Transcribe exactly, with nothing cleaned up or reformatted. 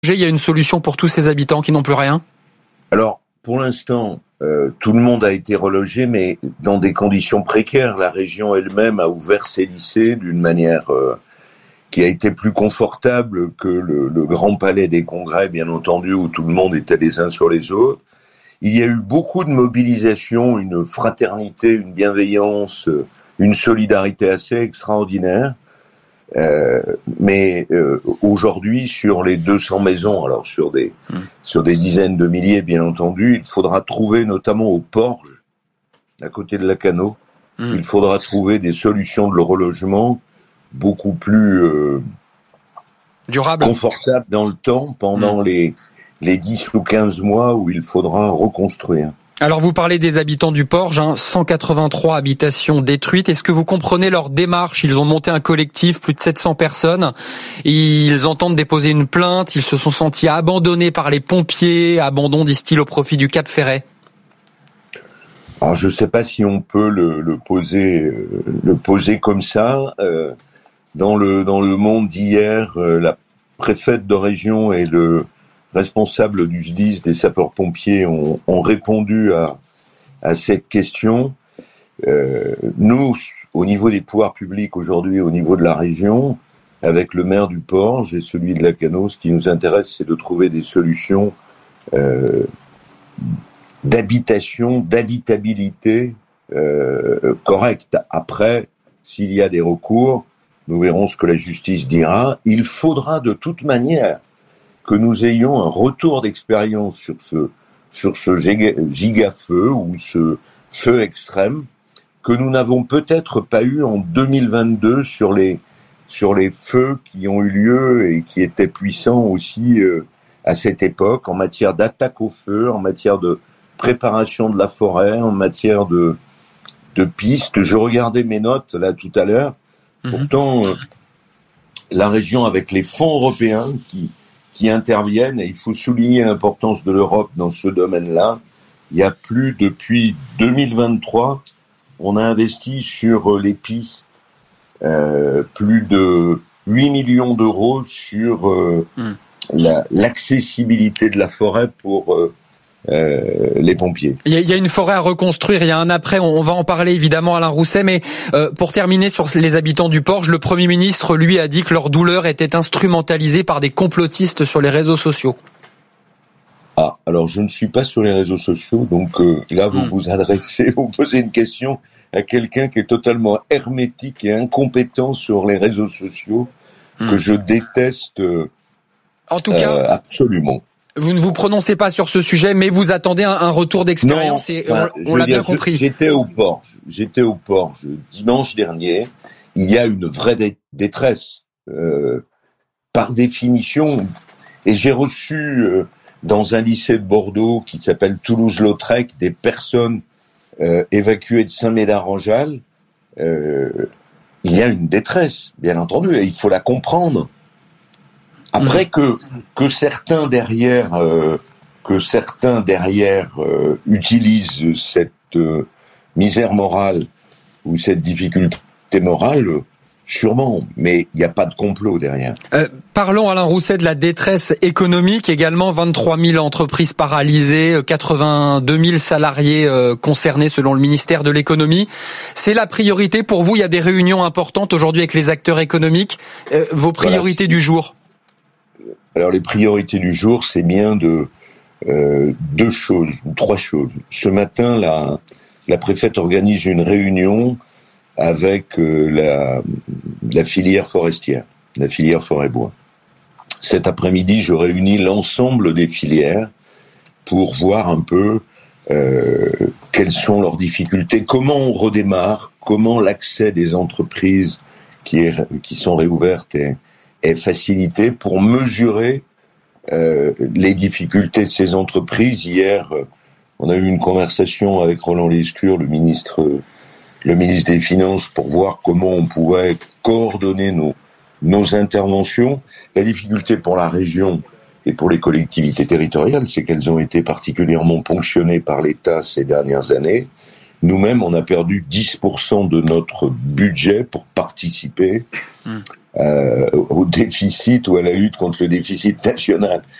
Il y a une solution pour tous ces habitants qui n'ont plus rien? Alors, pour l'instant, euh, tout le monde a été relogé, mais dans des conditions précaires. La région elle-même a ouvert ses lycées d'une manière euh, qui a été plus confortable que le, le grand palais des congrès, bien entendu, où tout le monde était les uns sur les autres. Il y a eu beaucoup de mobilisation, une fraternité, une bienveillance, une solidarité assez extraordinaire. Euh, mais euh, aujourd'hui, sur les deux cents maisons, alors sur des mmh. sur des dizaines de milliers, bien entendu, il faudra trouver, notamment au Porge, à côté de Lacanau, mmh. il faudra trouver des solutions de relogement beaucoup plus euh, durables, confortables dans le temps, pendant mmh. les les dix ou quinze mois où il faudra reconstruire. Alors vous parlez des habitants du Porge, hein, cent quatre-vingt-trois habitations détruites. Est-ce que vous comprenez leur démarche? Ils ont monté un collectif, plus de sept cents personnes. Ils entendent déposer une plainte. Ils se sont sentis abandonnés par les pompiers. Abandon, disent-ils, au profit du Cap Ferret. Alors je ne sais pas si on peut le, le poser, euh, le poser comme ça. Euh, dans le dans le Monde d'hier, euh, la préfète de région et le responsables du S D I S des sapeurs-pompiers ont, ont répondu à, à cette question. Euh, nous, au niveau des pouvoirs publics aujourd'hui, au niveau de la région, avec le maire du Porge et celui de Lacanau, ce qui nous intéresse, c'est de trouver des solutions euh, d'habitation, d'habitabilité euh, correctes. Après, s'il y a des recours, nous verrons ce que la justice dira. Il faudra de toute manière que nous ayons un retour d'expérience sur ce sur ce giga, giga-feu ou ce feu extrême que nous n'avons peut-être pas eu en deux mille vingt-deux sur les sur les feux qui ont eu lieu et qui étaient puissants aussi euh, à cette époque en matière d'attaque au feu, en matière de préparation de la forêt, en matière de de pistes. Je regardais mes notes là tout à l'heure. Mmh. Pourtant, euh, la région avec les fonds européens qui qui interviennent, et il faut souligner l'importance de l'Europe dans ce domaine-là. Il y a plus, depuis deux mille vingt-trois, on a investi sur les pistes euh, plus de huit millions d'euros sur euh, mmh. la, l'accessibilité de la forêt pour euh, Euh, les pompiers. Il y, a, il y a une forêt à reconstruire, il y a un après, on, on va en parler évidemment, Alain Rousset, mais euh, pour terminer sur les habitants du Porge, le Premier ministre, lui, a dit que leur douleur était instrumentalisée par des complotistes sur les réseaux sociaux. Ah, alors je ne suis pas sur les réseaux sociaux, donc euh, là vous mmh. vous adressez, vous posez une question à quelqu'un qui est totalement hermétique et incompétent sur les réseaux sociaux, mmh. que je déteste euh, en tout cas, euh, absolument. Vous ne vous prononcez pas sur ce sujet, mais vous attendez un, un retour d'expérience non, et enfin, on, on l'a dire, bien compris. J'étais au Porge, j'étais au Porge dimanche dernier. Il y a une vraie dé- détresse, euh, par définition. Et j'ai reçu euh, dans un lycée de Bordeaux qui s'appelle Toulouse-Lautrec des personnes euh, évacuées de Saint-Médard-en-Jalles. Euh, il y a une détresse, bien entendu, et il faut la comprendre. Après que que certains derrière euh, que certains derrière euh, utilisent cette euh, misère morale ou cette difficulté morale, sûrement, mais il n'y a pas de complot derrière. Euh, parlons, Alain Rousset, de la détresse économique également. vingt-trois mille entreprises paralysées, quatre-vingt-deux mille salariés euh, concernés selon le ministère de l'économie. C'est la priorité pour vous? Il y a des réunions importantes aujourd'hui avec les acteurs économiques. Euh, vos priorités voilà, du jour? Alors les priorités du jour, c'est bien de euh, deux choses, ou trois choses. Ce matin, la, la préfète organise une réunion avec euh, la, la filière forestière, la filière forêt-bois. Cet après-midi, je réunis l'ensemble des filières pour voir un peu euh, quelles sont leurs difficultés, comment on redémarre, comment l'accès des entreprises qui, est, qui sont réouvertes est est facilité pour mesurer euh, les difficultés de ces entreprises. Hier, euh, on a eu une conversation avec Roland Lescure, le ministre, euh, le ministre des Finances, pour voir comment on pouvait coordonner nos, nos interventions. La difficulté pour la région et pour les collectivités territoriales, c'est qu'elles ont été particulièrement ponctionnées par l'État ces dernières années. Nous-mêmes, on a perdu dix pour cent de notre budget pour participer mmh. euh, au déficit ou à la lutte contre le déficit national.